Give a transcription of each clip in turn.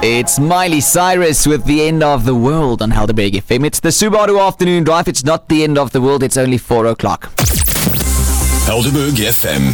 It's Miley Cyrus with The End of the World on Helderberg FM. It's the Subaru Afternoon Drive. It's not the end of the world. It's only 4 o'clock. Helderberg FM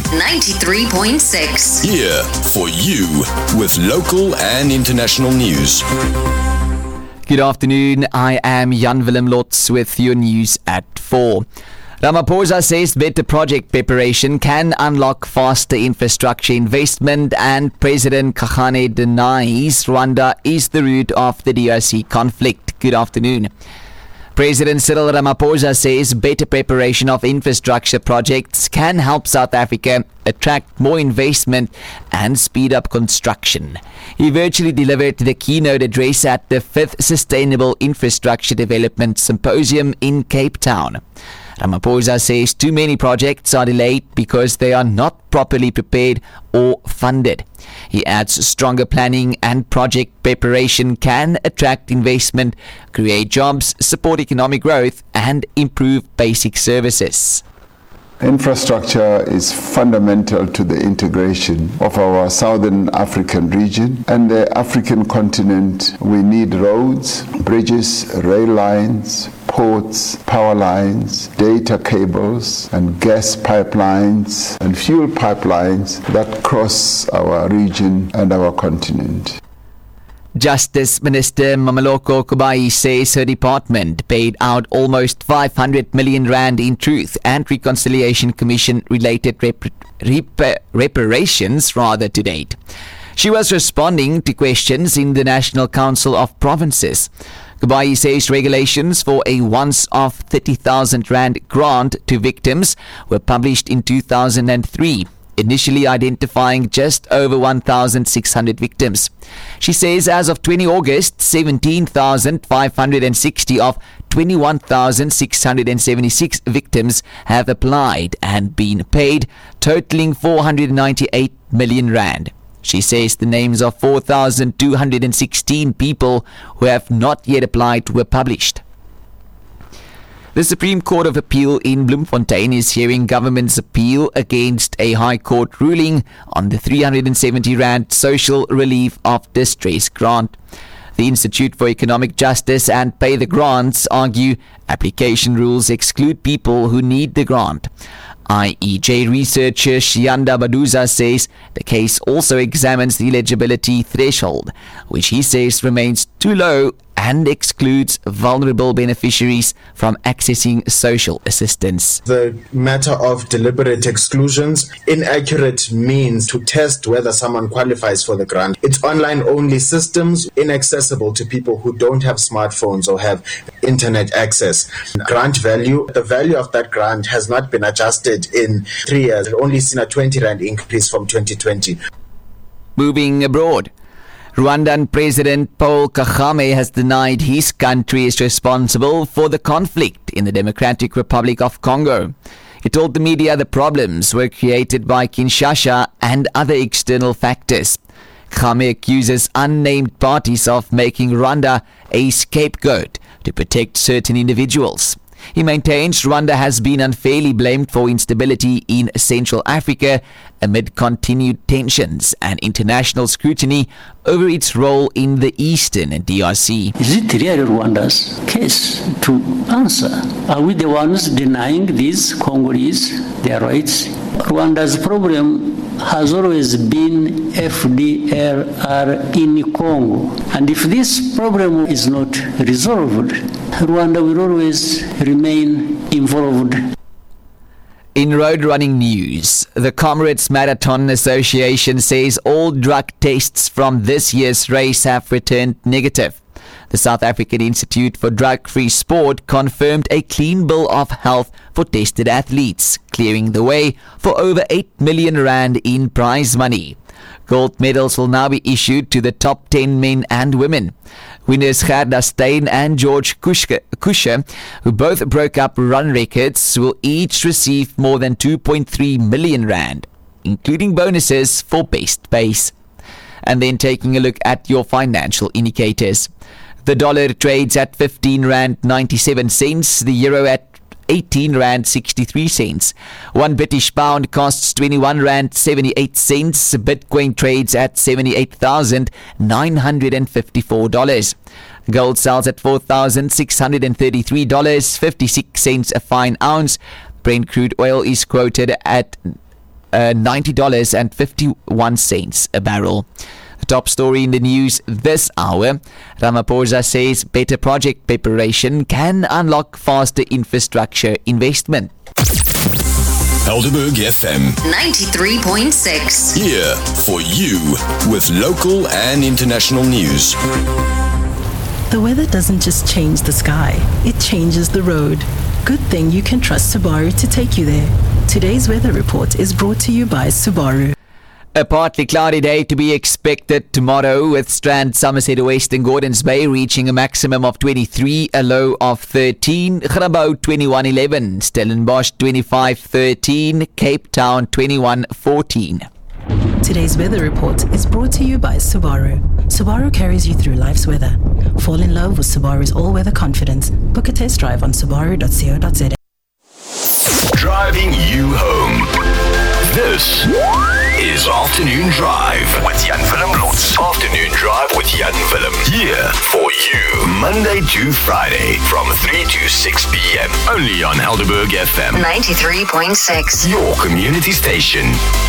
93.6. Here for you with local and international news. Good afternoon. I am Jan Willem Lotz with your news at 4. Ramaphosa says better project preparation can unlock faster infrastructure investment, and President Kagame denies Rwanda is the root of the DRC conflict. Good afternoon. President Cyril Ramaphosa says better preparation of infrastructure projects can help South Africa attract more investment and speed up construction. He virtually delivered the keynote address at the 5th Sustainable Infrastructure Development Symposium in Cape Town. Ramaphosa says too many projects are delayed because they are not properly prepared or funded. He adds stronger planning and project preparation can attract investment, create jobs, support economic growth, and improve basic services. Infrastructure is fundamental to the integration of our Southern African region and the African continent. We need roads, bridges, rail lines, ports, power lines, data cables, and gas pipelines and fuel pipelines that cross our region and our continent. Justice Minister Mameloko Kubayi says her department paid out almost 500 million rand in Truth and Reconciliation Commission related reparations to date. She was responding to questions in the National Council of Provinces. Kubayi says regulations for a once-off 30,000 rand grant to victims were published in 2003. Initially identifying just over 1,600 victims. She says as of 20 August, 17,560 of 21,676 victims have applied and been paid, totaling 498 million rand. She says the names of 4,216 people who have not yet applied were published. The Supreme Court of Appeal in Bloemfontein is hearing government's appeal against a High Court ruling on the 370 rand social relief of distress grant. The Institute for Economic Justice and Pay the Grants argue application rules exclude people who need the grant. IEJ researcher Shianda Baduza says the case also examines the eligibility threshold, which he says remains too low and excludes vulnerable beneficiaries from accessing social assistance. The matter of deliberate exclusions, inaccurate means to test whether someone qualifies for the grant. It's online-only systems, inaccessible to people who don't have smartphones or have internet access. Grant value, the value of that grant has not been adjusted in 3 years. We've only seen a 20 rand increase from 2020. Moving abroad. Rwandan President Paul Kagame has denied his country is responsible for the conflict in the Democratic Republic of Congo. He told the media the problems were created by Kinshasa and other external factors. Kagame accuses unnamed parties of making Rwanda a scapegoat to protect certain individuals. He maintains Rwanda has been unfairly blamed for instability in Central Africa amid continued tensions and international scrutiny over its role in the eastern DRC. Is it really Rwanda's case to answer? Are we the ones denying these Congolese their rights? Rwanda's problem has always been FDLR in Congo. And if this problem is not resolved, Rwanda will always remain involved. In road running news, the Comrades Marathon Association says all drug tests from this year's race have returned negative. The South African Institute for Drug-Free Sport confirmed a clean bill of health for tested athletes, clearing the way for over 8 million rand in prize money. Gold medals will now be issued to the top 10 men and women. Winners Gerda Steyn and George Kusher, who both broke up run records, will each receive more than 2.3 million rand, including bonuses for best pace. And then taking a look at your financial indicators. The dollar trades at 15 rand 97 cents, the euro at 18.63 rand. 1 British pound costs 21.78 rand. Bitcoin trades at $78,954. Gold sells at $4,633.56 a fine ounce. Brent crude oil is quoted at $90.51 a barrel. The top story in the news this hour: Ramaphosa says better project preparation can unlock faster infrastructure investment. Helderberg FM 93.6. here for you with local and international news. The weather doesn't just change the sky, it changes the road. Good thing you can trust Subaru to take you there. Today's weather report is brought to you by Subaru. A partly cloudy day to be expected tomorrow, with Strand, Somerset West and Gordons Bay reaching a maximum of 23, a low of 13, Grabouw 21.11, Stellenbosch 25.13, Cape Town 21.14. Today's weather report is brought to you by Subaru. Subaru carries you through life's weather. Fall in love with Subaru's all-weather confidence. Book a test drive on subaru.co.za. Driving you home. This is Afternoon Drive with Jan Willem Lotz. Afternoon Drive with Jan Willem. Here for you, Monday to Friday from 3 to 6 p.m. Only on Helderberg FM 93.6. Your community station.